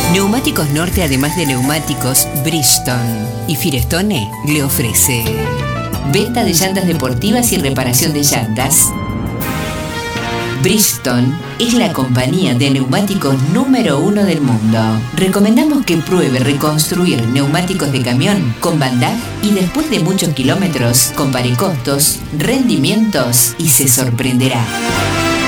Neumáticos Norte, además de neumáticos, Bridgestone y Firestone le ofrece venta de llantas deportivas y reparación de llantas. Bridgestone es la compañía de neumáticos número 1 del mundo. Recomendamos que pruebe reconstruir neumáticos de camión con Van Dijk y después de muchos kilómetros compare costos, rendimientos y se sorprenderá.